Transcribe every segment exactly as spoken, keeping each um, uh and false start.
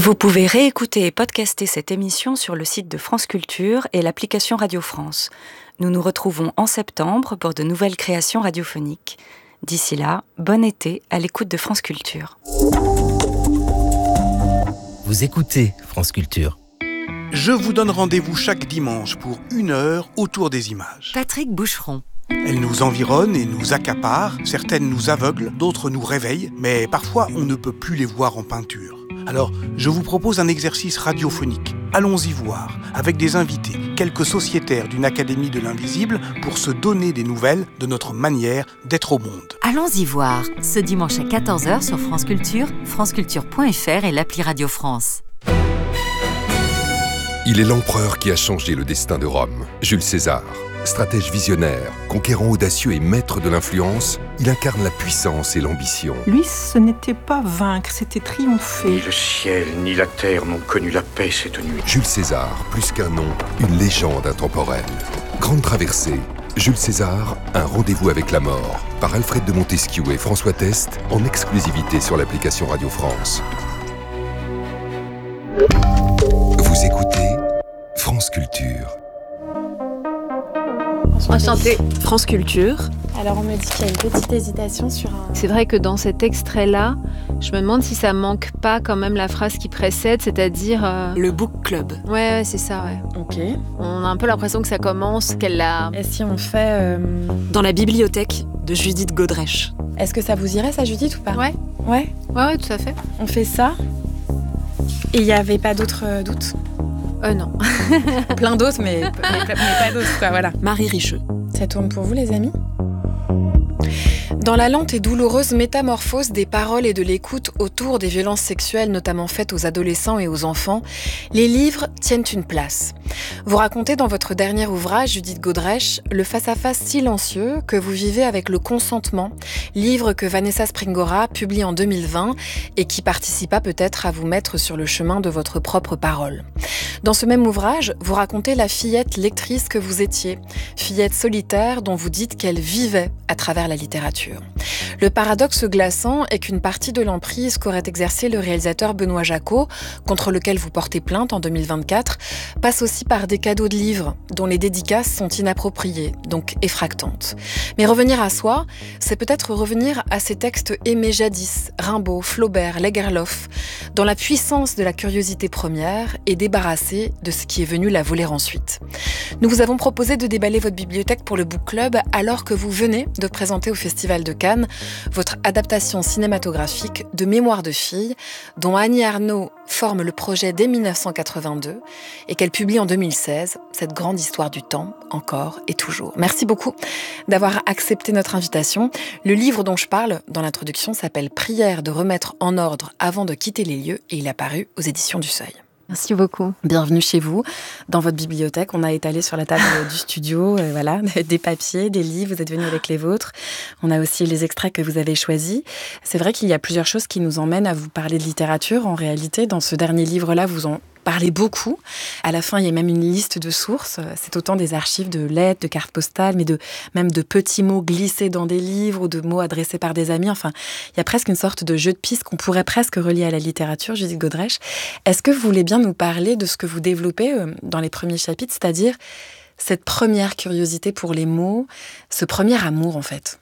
Vous pouvez réécouter et podcaster cette émission sur le site de France Culture et l'application Radio France. Nous nous retrouvons en septembre pour de nouvelles créations radiophoniques. D'ici là, bon été à l'écoute de France Culture. Vous écoutez France Culture. Je vous donne rendez-vous chaque dimanche pour une heure autour des images. Patrick Boucheron. Elles nous environnent et nous accaparent, certaines nous aveuglent, d'autres nous réveillent, mais parfois on ne peut plus les voir en peinture. Alors, je vous propose un exercice radiophonique. Allons-y voir, avec des invités, quelques sociétaires d'une académie de l'invisible, pour se donner des nouvelles de notre manière d'être au monde. Allons-y voir, ce dimanche à quatorze heures sur France Culture, franceculture point f r et l'appli Radio France. Il est l'empereur qui a changé le destin de Rome, Jules César. Stratège visionnaire, conquérant audacieux et maître de l'influence, il incarne la puissance et l'ambition. Lui, ce n'était pas vaincre, c'était triompher. Ni le ciel, ni la terre n'ont connu la paix cette nuit. Jules César, plus qu'un nom, une légende intemporelle. Grande traversée, Jules César, un rendez-vous avec la mort, par Alfred de Montesquieu et François Test, en exclusivité sur l'application Radio France. Vous écoutez France Culture. Enchantée. France Culture. Alors on me dit qu'il y a une petite hésitation sur un... C'est vrai que dans cet extrait-là, je me demande si ça manque pas quand même la phrase qui précède, c'est-à-dire... Euh... Le book club. Ouais, ouais, c'est ça, ouais. Ok. On a un peu l'impression que ça commence, qu'elle l'a... Et si on fait... Euh... Dans la bibliothèque de Judith Godrèche. Est-ce que ça vous irait, ça, Judith, ou pas? Ouais. Ouais. Ouais, ouais, tout à fait. On fait ça. Et il n'y avait pas d'autres euh, doutes? Euh, non. Plein d'autres, mais, mais, mais pas d'autres, quoi, voilà. Marie Richeux. Ça tourne pour vous, les amis? Dans la lente et douloureuse métamorphose des paroles et de l'écoute autour des violences sexuelles, notamment faites aux adolescents et aux enfants, les livres tiennent une place. Vous racontez dans votre dernier ouvrage, Judith Godrèche, le face-à-face silencieux que vous vivez avec le consentement, livre que Vanessa Springora publie en deux mille vingt et qui participa peut-être à vous mettre sur le chemin de votre propre parole. Dans ce même ouvrage, vous racontez la fillette lectrice que vous étiez, fillette solitaire dont vous dites qu'elle vivait à travers la littérature. Le paradoxe glaçant est qu'une partie de l'emprise qu'aurait exercé le réalisateur Benoît Jacot, contre lequel vous portez plainte en deux mille vingt-quatre, passe aussi par des cadeaux de livres dont les dédicaces sont inappropriées, donc effractantes. Mais revenir à soi, c'est peut-être revenir à ces textes aimés jadis, Rimbaud, Flaubert, Lagerlof, dans la puissance de la curiosité première et débarrasser de ce qui est venu la voler ensuite. Nous vous avons proposé de déballer votre bibliothèque pour le Book Club alors que vous venez de présenter au Festival de Cannes votre adaptation cinématographique de Mémoire de fille, dont Annie Ernaux forme le projet dès dix-neuf cent quatre-vingt-deux et qu'elle publie en deux mille seize, cette grande histoire du temps, encore et toujours. Merci beaucoup d'avoir accepté notre invitation. Le livre dont je parle dans l'introduction s'appelle « Prière de remettre en ordre avant de quitter les lieux » et il a paru aux éditions du Seuil. Merci beaucoup. Bienvenue chez vous, dans votre bibliothèque. On a étalé sur la table du studio euh, voilà, des papiers, des livres, vous êtes venus avec les vôtres. On a aussi les extraits que vous avez choisis. C'est vrai qu'il y a plusieurs choses qui nous emmènent à vous parler de littérature. En réalité, dans ce dernier livre-là, vous en parlez beaucoup. À la fin, il y a même une liste de sources. C'est autant des archives de lettres, de cartes postales, mais de, même de petits mots glissés dans des livres ou de mots adressés par des amis. Enfin, il y a presque une sorte de jeu de pistes qu'on pourrait presque relier à la littérature, Judith Godrèche. Est-ce que vous voulez bien nous parler de ce que vous développez dans les premiers chapitres, c'est-à-dire cette première curiosité pour les mots, ce premier amour en fait?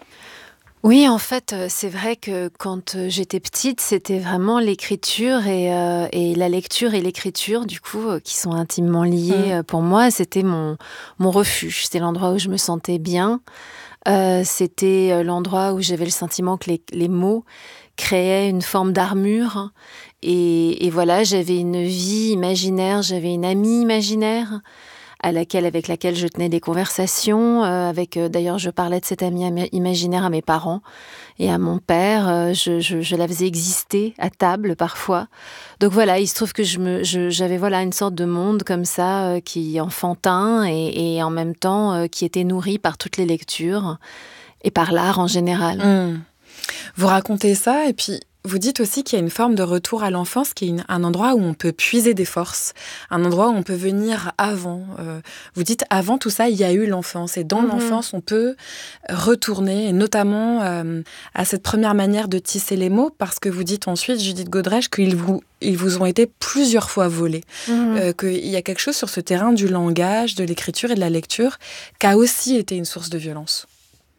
Oui, en fait, c'est vrai que quand j'étais petite, c'était vraiment l'écriture et, euh, et la lecture et l'écriture, du coup, euh, qui sont intimement liées. Mmh. Pour moi, c'était mon, mon refuge. C'était l'endroit où je me sentais bien. Euh, c'était l'endroit où j'avais le sentiment que les, les mots créaient une forme d'armure. Et, et voilà, j'avais une vie imaginaire, j'avais une amie imaginaire. À laquelle, avec laquelle je tenais des conversations. Euh, avec, euh, d'ailleurs, je parlais de cette amie imaginaire à mes parents et à mon père. Euh, je, je, je la faisais exister à table parfois. Donc voilà, il se trouve que je me, je, j'avais voilà, une sorte de monde comme ça, euh, qui enfantin et, et en même temps euh, qui était nourri par toutes les lectures et par l'art en général. Mmh. Vous racontez ça et puis Vous dites aussi qu'il y a une forme de retour à l'enfance, qui est une, un endroit où on peut puiser des forces, un endroit où on peut venir avant. Euh, vous dites, avant tout ça, il y a eu l'enfance. Et dans mmh. l'enfance, on peut retourner, et notamment euh, à cette première manière de tisser les mots, parce que vous dites ensuite, Judith Godrèche, qu'ils vous, ils vous ont été plusieurs fois volés. Mmh. Euh, qu'il y a quelque chose sur ce terrain du langage, de l'écriture et de la lecture, qui a aussi été une source de violence.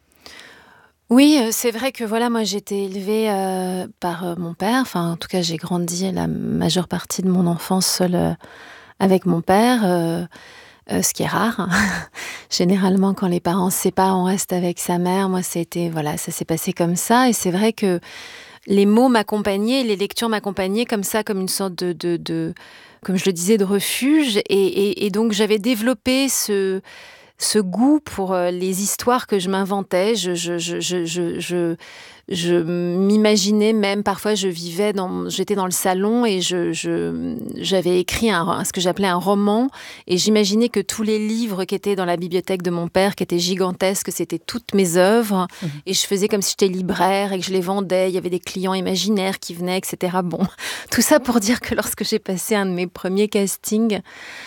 Oui, c'est vrai que voilà, moi j'ai été élevée euh, par euh, mon père. Enfin, en tout cas, j'ai grandi la majeure partie de mon enfance seule euh, avec mon père, euh, euh, ce qui est rare. Hein. Généralement, quand les parents se séparent, on reste avec sa mère. Moi, c'était voilà, ça s'est passé comme ça. Et c'est vrai que les mots m'accompagnaient, les lectures m'accompagnaient comme ça, comme une sorte de, de, de comme je le disais, de refuge. Et, et, et donc, j'avais développé ce ce goût pour les histoires que je m'inventais. Je, je, je, je, je, je, je m'imaginais même, parfois je vivais, dans, j'étais dans le salon et je, je, j'avais écrit un, ce que j'appelais un roman, et j'imaginais que tous les livres qui étaient dans la bibliothèque de mon père, qui étaient gigantesques, c'était toutes mes œuvres, mmh. et je faisais comme si j'étais libraire et que je les vendais. Il y avait des clients imaginaires qui venaient, et cetera. Bon, tout ça pour dire que lorsque j'ai passé un de mes premiers castings,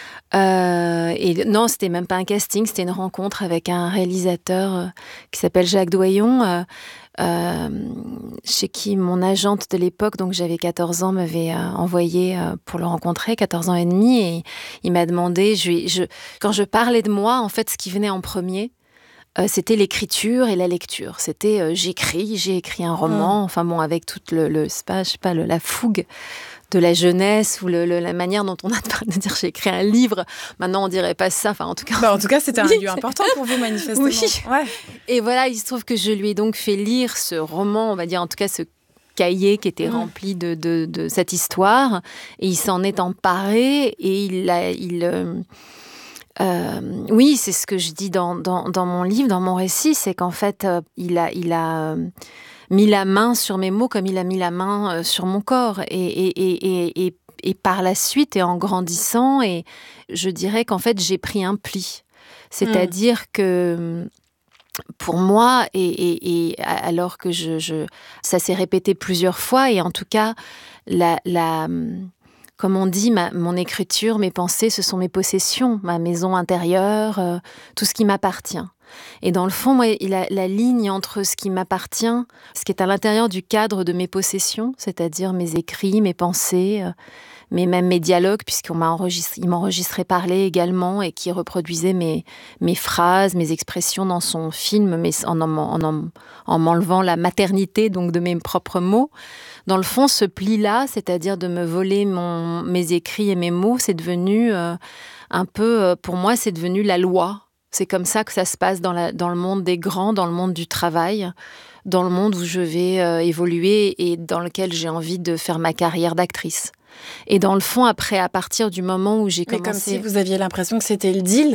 Euh, et non, c'était même pas un casting, c'était une rencontre avec un réalisateur euh, qui s'appelle Jacques Doyon, euh, euh, chez qui mon agente de l'époque, donc j'avais quatorze ans, m'avait euh, envoyé euh, pour le rencontrer, quatorze ans et demi, et il m'a demandé, je, je, quand je parlais de moi, en fait, ce qui venait en premier, euh, c'était l'écriture et la lecture. C'était euh, j'écris, j'ai écrit un roman, mmh. enfin bon, avec toute le, le, c'est pas, je sais pas, le, la fougue de la jeunesse ou le, le, la manière dont on a de dire j'ai écrit un livre. Maintenant, on dirait pas ça. Enfin, en tout cas, bah, en tout cas, c'était un lieu important pour vous, manifestement. Oui. Ouais. Et voilà, il se trouve que je lui ai donc fait lire ce roman, on va dire, en tout cas, ce cahier qui était mmh. rempli de, de, de cette histoire. Et il s'en est emparé et il a... Il, euh, Euh, oui, c'est ce que je dis dans, dans, dans mon livre, dans mon récit, c'est qu'en fait, euh, il a, il a euh, mis la main sur mes mots comme il a mis la main euh, sur mon corps. Et, et, et, et, et par la suite, et en grandissant, et je dirais qu'en fait, j'ai pris un pli. C'est-à-dire mmh. que pour moi, et, et, et alors que je, je, ça s'est répété plusieurs fois, et en tout cas, la... la comme on dit, ma, mon écriture, mes pensées, ce sont mes possessions, ma maison intérieure, euh, tout ce qui m'appartient. Et dans le fond, moi, la, la ligne entre ce qui m'appartient, ce qui est à l'intérieur du cadre de mes possessions, c'est-à-dire mes écrits, mes pensées, euh, mais même mes dialogues, puisqu'on m'a enregistré, il m'enregistrait parler également et qui reproduisait mes, mes phrases, mes expressions dans son film, mais en, en, en, en m'enlevant la maternité donc de mes propres mots. Dans le fond, ce pli-là, c'est-à-dire de me voler mon, mes écrits et mes mots, c'est devenu euh, un peu, euh, pour moi, c'est devenu la loi. C'est comme ça que ça se passe dans, la, dans le monde des grands, dans le monde du travail, dans le monde où je vais euh, évoluer et dans lequel j'ai envie de faire ma carrière d'actrice. Et dans le fond, après, à partir du moment où j'ai Mais commencé... comme si vous aviez l'impression que c'était le deal ?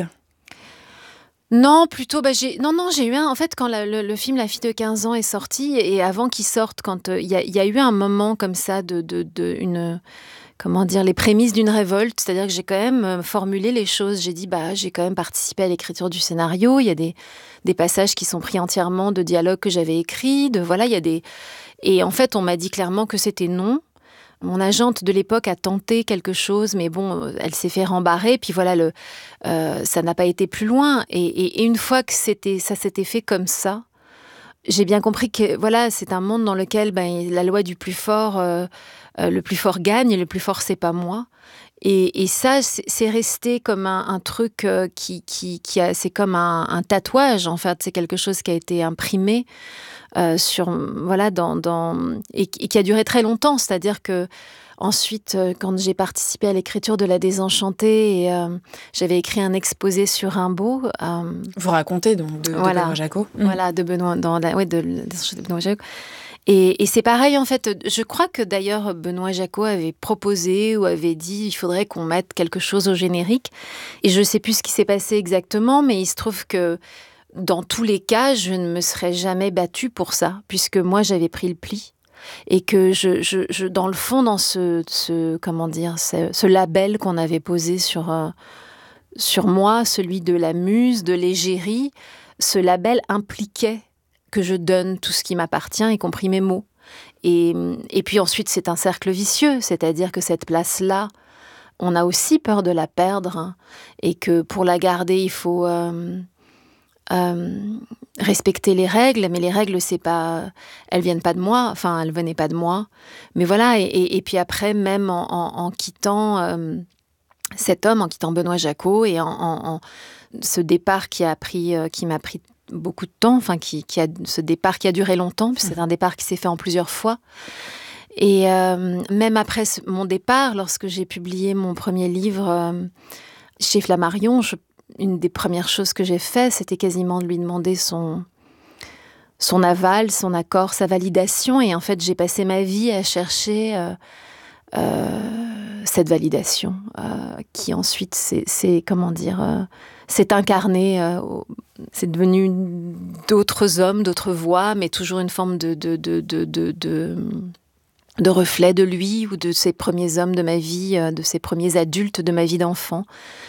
Non, plutôt, bah, j'ai... Non, non, j'ai eu un... En fait, quand la, le, le film La fille de quinze ans est sorti, et avant qu'il sorte, quand il euh, y, a, y a eu un moment comme ça de... de, de une... Comment dire, les prémices d'une révolte, c'est-à-dire que j'ai quand même formulé les choses. J'ai dit, bah, j'ai quand même participé à l'écriture du scénario. Il y a des, des passages qui sont pris entièrement de dialogues que j'avais écrits. De, voilà, il y a des... Et en fait, on m'a dit clairement que c'était non. Mon agente de l'époque a tenté quelque chose, mais bon, elle s'est fait rembarrer. Puis voilà, le, euh, ça n'a pas été plus loin. Et, et, et une fois que c'était, ça s'était fait comme ça, j'ai bien compris que voilà, c'est un monde dans lequel ben, la loi du plus fort, euh, euh, le plus fort gagne, et le plus fort, c'est pas moi. Et, et ça, c'est, c'est resté comme un, un truc euh, qui, qui, qui a, c'est comme un, un tatouage, en fait. C'est quelque chose qui a été imprimé euh, sur, voilà, dans, dans, et, et qui a duré très longtemps. C'est-à-dire que ensuite, euh, quand j'ai participé à l'écriture de La Désenchantée, et, euh, j'avais écrit un exposé sur Rimbaud. Euh, Vous racontez donc de, voilà, de Benoît Jacot. Voilà, de Benoît, dans la, ouais, de, de Benoît Jacot. Et, et c'est pareil, en fait, je crois que d'ailleurs Benoît Jacot avait proposé ou avait dit il faudrait qu'on mette quelque chose au générique. Et je ne sais plus ce qui s'est passé exactement, mais il se trouve que dans tous les cas, je ne me serais jamais battue pour ça, puisque moi j'avais pris le pli. Et que je, je, je, dans le fond, dans ce, ce comment dire, ce, ce label qu'on avait posé sur, euh, sur moi, celui de la muse, de l'égérie, ce label impliquait que je donne tout ce qui m'appartient, y compris mes mots. et, et puis ensuite, c'est un cercle vicieux, c'est-à-dire que cette place-là, on a aussi peur de la perdre, hein, et que pour la garder, il faut euh, euh, respecter les règles, mais les règles, c'est pas, elles viennent pas de moi, enfin, elles venaient pas de moi. Mais voilà, et, et, et puis après, même en, en, en quittant euh, cet homme, en quittant Benoît Jacot, et en, en, en ce départ qui a pris, euh, qui m'a pris beaucoup de temps, enfin, qui, qui a ce départ qui a duré longtemps, puis c'est un départ qui s'est fait en plusieurs fois. Et euh, même après mon départ, lorsque j'ai publié mon premier livre euh, chez Flammarion, je, une des premières choses que j'ai fait, c'était quasiment de lui demander son, son aval, son accord, sa validation. Et en fait, j'ai passé ma vie à chercher euh, euh, cette validation, euh, qui ensuite, c'est, c'est comment dire, euh, s'est incarnée. Euh, c'est devenu d'autres hommes, d'autres voix, mais toujours une forme de... de, de, de, de, de de reflet de lui ou de ces premiers hommes de ma vie, de ces premiers adultes de ma vie d'enfant.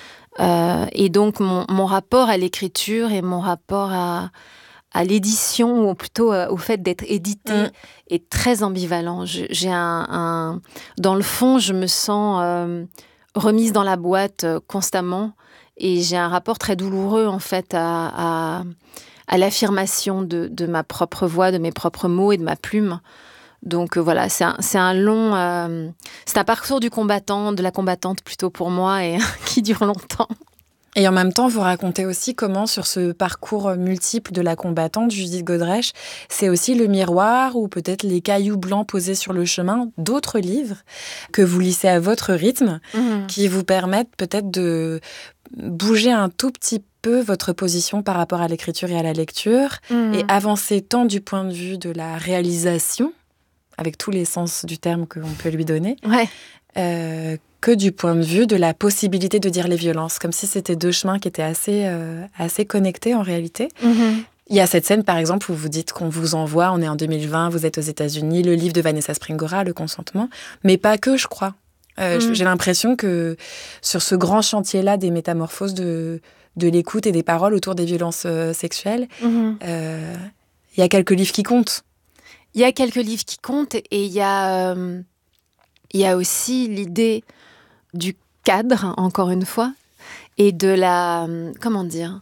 Euh, et donc, mon, mon rapport à l'écriture et mon rapport à, à l'édition, ou plutôt euh, au fait d'être édité, mmh. est très ambivalent. Je, j'ai un, un... Dans le fond, je me sens euh, remise dans la boîte euh, constamment, et j'ai un rapport très douloureux, en fait, à, à, à l'affirmation de, de ma propre voix, de mes propres mots et de ma plume. Donc euh, voilà, c'est un, c'est un long... Euh, c'est un parcours du combattant, de la combattante plutôt pour moi, et qui dure longtemps. Et en même temps, vous racontez aussi comment, sur ce parcours multiple de la combattante, Judith Godrèche, c'est aussi le miroir ou peut-être les cailloux blancs posés sur le chemin d'autres livres que vous lissez à votre rythme, mmh. qui vous permettent peut-être de bouger un tout petit peu votre position par rapport à l'écriture et à la lecture, mmh. et avancer tant du point de vue de la réalisation, avec tous les sens du terme qu'on peut lui donner, ouais. euh, que du point de vue de la possibilité de dire les violences, comme si c'était deux chemins qui étaient assez, euh, assez connectés en réalité. Mm-hmm. Il y a cette scène, par exemple, où vous dites qu'on vous envoie, on est en deux mille vingt, vous êtes aux États-Unis, le livre de Vanessa Springora, Le consentement, mais pas que, je crois. Euh, mm. J'ai l'impression que sur ce grand chantier-là des métamorphoses de, de l'écoute et des paroles autour des violences euh, sexuelles, mm-hmm. euh, il y a quelques livres qui comptent. Il y a quelques livres qui comptent, et il y a, euh, il y a aussi l'idée du cadre, encore une fois, et de la, comment dire,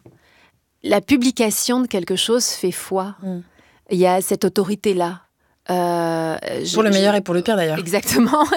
la publication de quelque chose fait foi. Mm. Il y a cette autorité-là. Euh, pour je, le meilleur je, et pour le pire, d'ailleurs. Exactement.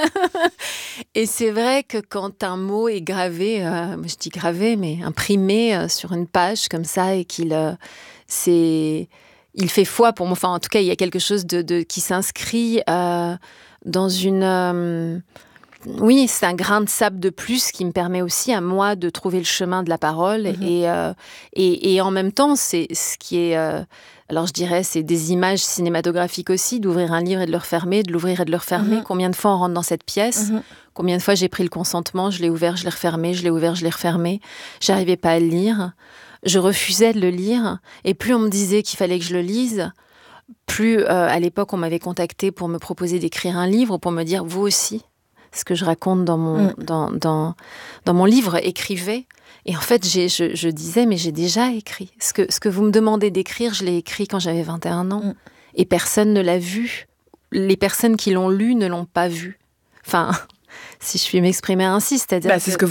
Et c'est vrai que quand un mot est gravé, euh, je dis gravé, mais imprimé euh, sur une page comme ça, et qu'il... Euh, c'est... Il fait foi pour moi. Enfin, en tout cas, il y a quelque chose de, de qui s'inscrit euh, dans une... Euh, oui, c'est un grain de sable de plus qui me permet aussi à moi de trouver le chemin de la parole. Mm-hmm. Et, euh, et, et en même temps, c'est ce qui est... Euh, alors, je dirais, c'est des images cinématographiques aussi, d'ouvrir un livre et de le refermer, de l'ouvrir et de le refermer. Mm-hmm. Combien de fois on rentre dans cette pièce ? Mm-hmm. Combien de fois j'ai pris le consentement, je l'ai ouvert, je l'ai refermé, je l'ai ouvert, je l'ai refermé. J'arrivais pas à le lire. Je refusais de le lire, et plus on me disait qu'il fallait que je le lise, plus, euh, à l'époque, on m'avait contacté pour me proposer d'écrire un livre, pour me dire, vous aussi, ce que je raconte dans mon, mm. dans, dans, dans mon livre, écrivez. Et en fait, j'ai, je, je disais, mais j'ai déjà écrit. Ce que, ce que vous me demandez d'écrire, je l'ai écrit quand j'avais vingt et un ans, mm. et personne ne l'a vu. Les personnes qui l'ont lu ne l'ont pas vu. Enfin... si je puis m'exprimer ainsi, c'est-à-dire bah, c'est que... ce que